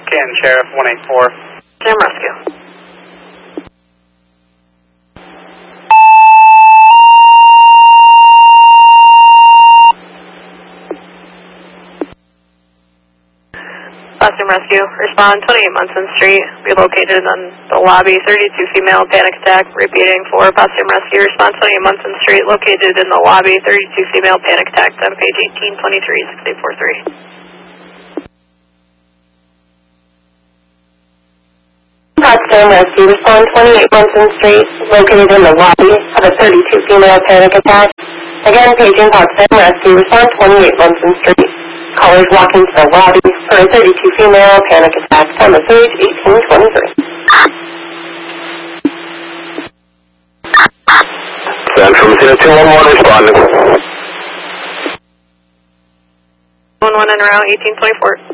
Canton Sheriff 184. Sam Rescue. Boston Rescue, respond 28 Munson Street, be located on the lobby, 32 female, panic attack, repeating for Boston Rescue, respond 28 Munson Street, located in the lobby, 32 female, panic attack, on page 1823, 6843. Boston Rescue, respond 28 Munson Street, located in the lobby of a 32 female panic attack. Again, paging Boston Rescue, respond 28 Munson Street. Callers walk into the lobby for a 32 female panic attack on the page 1823. Central 0211 responding. 11 en route, 1824.